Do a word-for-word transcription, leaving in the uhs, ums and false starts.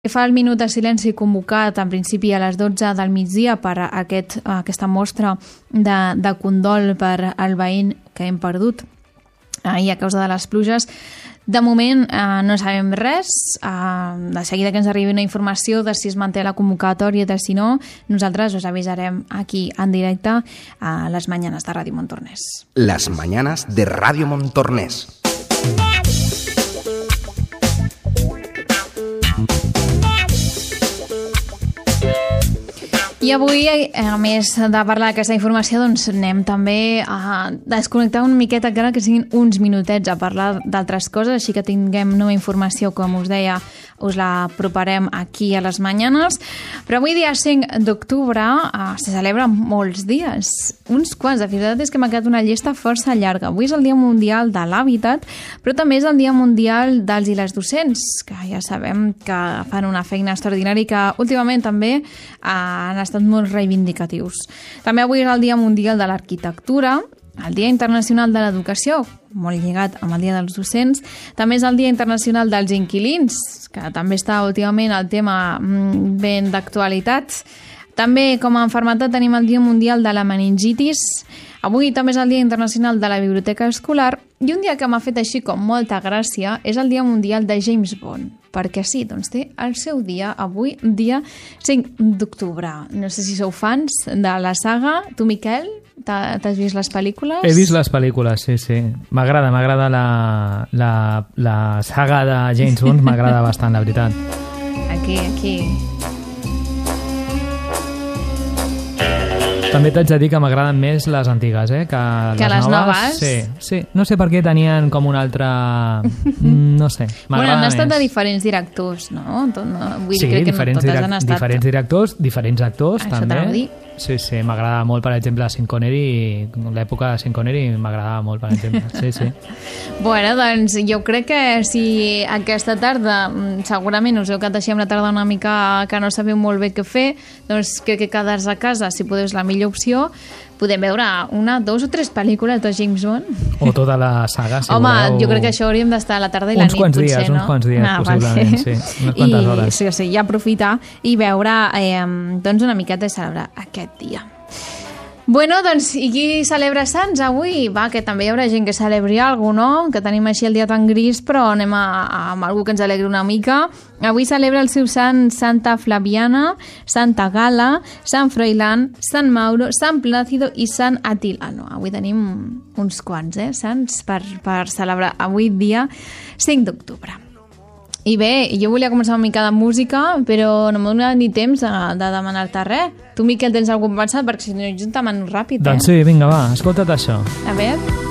Fa el minut de silenci convocat en principi a les dotze del migdia per a aquest, a aquesta mostra de, de condol per al veí que hem perdut ahir a causa de les pluges. De moment eh, no sabem res, eh, de seguida que ens arribi una informació de si es manté la convocatòria, de si no, nosaltres us avisarem aquí en directe a les mañanes de Ràdio Montornès. Las mañanas de Radio Montornès. I avui, a més de parlar d'aquesta informació, doncs anem també a desconnectar una miqueta, encara que siguin uns minutets, a parlar d'altres coses, així que tinguem nova informació, com us deia, us la proparem aquí a les mañanes. Però avui, dia cinc d'octubre, eh, se celebra molts dies, uns quants. De veritat és que m'ha quedat una llista força llarga. Avui és el Dia Mundial de l'Hàbitat, però també és el Dia Mundial dels i les docents, que ja sabem que fan una feina extraordinària i que últimament també eh, han estat estat molt reivindicatius. També avui és el Dia Mundial de l'Arquitectura, el Dia Internacional de l'Educació, molt lligat amb el Dia dels Docents. També és el Dia Internacional dels Inquilins, que també està últimament el tema ben d'actualitat. També, com a malaltia, tenim el Dia Mundial de la Meningitis. Avui també és el Dia Internacional de la Biblioteca Escolar i un dia que m'ha fet així com molta gràcia és el Dia Mundial de James Bond, perquè sí, doncs té el seu dia avui, dia cinc d'octubre. No sé si sou fans de la saga. Tu, Miquel, t'has vist les pel·lícules? He vist les pel·lícules, sí, sí. M'agrada, m'agrada la, la, la saga de James Bond, m'agrada bastant, la veritat. Aquí, aquí... També t'haig de dir que m'agraden més les antigues, eh? Que les, que les noves. noves. Sí, sí. No sé per què tenien com un altre... No sé, m'agrada bueno, han estat més. de diferents directors, no? no vull sí, dir, crec diferents, que no totes direct, han estat... diferents directors, diferents actors, Això també. Sí, sí, m'agrada molt, per exemple, Sean Connery, l'època de Sean Connery m'agradava molt, per exemple. Sí, sí. Bueno, doncs jo crec que si aquesta tarda segurament us heu quedat així amb la tarda una mica que no sabeu molt bé què fer, doncs crec que quedar-se a casa, si podeu, és la millor opció. Podem veure una, dos o tres pel·lícules de James Bond. O tota la saga, si Home, voleu. Jo crec que això hauríem d'estar a la tarda i la uns nit, quants potser, dies, no? Uns quants dies, ah, possiblement, vale. sí. Unes quantes I, hores. Sí, sí, i aprofitar i veure eh, doncs una miqueta de celebrar aquest dia. Bueno, doncs, i qui celebra Sants avui? Va, que també hi haurà gent que celebri alguna cosa, no? Que tenim així el dia tan gris, però anem a, a, amb algú que ens alegri una mica. Avui celebra el seu sant Santa Flaviana, Santa Gala, Sant Froilán, Sant Mauro, Sant Plàcido i Sant Atilano. Avui tenim uns quants, eh, sants per, per celebrar avui dia cinc d'octubre. I bé, jo volia començar una mica de música, però no m'ha donat ni temps de, de demanar-te res. Tu, Miquel, tens algun pensat? Perquè si no, jo te'n demano ràpid, eh? Doncs sí, vinga, va, escolta't això. A veure...